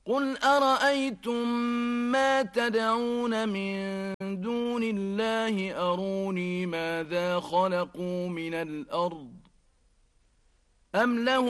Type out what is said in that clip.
قل أرأيتم ما تدعون من دون الله أروني ماذا خلقوا من الأرض أم لهم